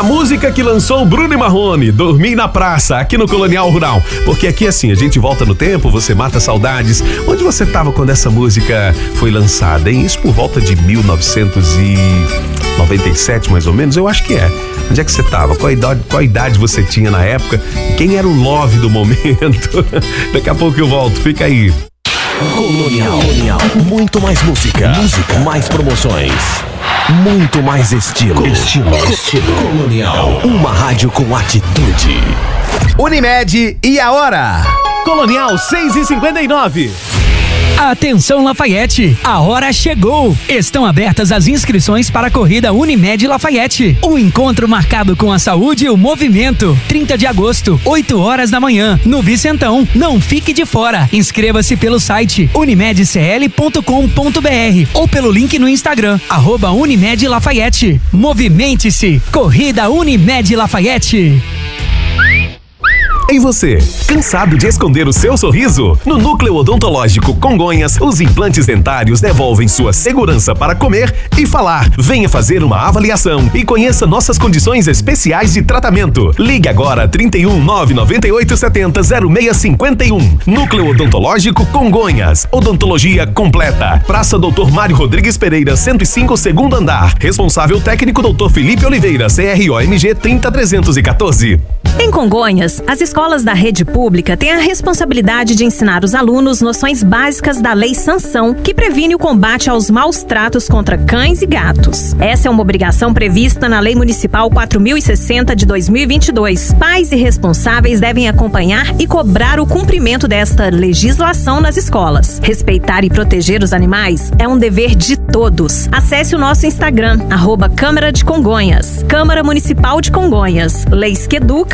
música que lançou Bruno e Marrone, Dormir na Praça, aqui no Colonial Rural. Porque aqui assim, a gente volta no tempo, você mata saudades. Onde você estava quando essa música foi lançada, hein? Isso por volta de 1997, mais ou menos, eu acho que é. Onde é que você estava? Qual idade você tinha na época? Quem era o love do momento? Daqui a pouco eu volto, fica aí. Colonial. Muito mais música. Mais promoções. Muito mais estilo. Colonial. Uma rádio com atitude. Unimed e a hora? Colonial 6h59. Atenção Lafayette, a hora chegou! Estão abertas as inscrições para a corrida Unimed Lafayette. Um encontro marcado com a saúde e o movimento. 30 de agosto, 8 horas da manhã, no Vicentão. Não fique de fora. Inscreva-se pelo site unimedcl.com.br ou pelo link no Instagram, @Unimed Lafayette. Movimente-se! Corrida Unimed Lafayette. E você, cansado de esconder o seu sorriso? No Núcleo Odontológico Congonhas, os implantes dentários devolvem sua segurança para comer e falar. Venha fazer uma avaliação e conheça nossas condições especiais de tratamento. Ligue agora 31 998 70 0651. Núcleo Odontológico Congonhas. Odontologia completa. Praça Dr. Mário Rodrigues Pereira, 105, segundo andar. Responsável técnico Dr. Felipe Oliveira, CROMG 30314. Em Congonhas, as escolas da rede pública têm a responsabilidade de ensinar os alunos noções básicas da Lei Sanção, que previne o combate aos maus tratos contra cães e gatos. Essa é uma obrigação prevista na Lei Municipal 4060 de 2022. Pais e responsáveis devem acompanhar e cobrar o cumprimento desta legislação nas escolas. Respeitar e proteger os animais é um dever de todos. Acesse o nosso Instagram, @Câmara de Congonhas. Câmara Municipal de Congonhas. Leis que educam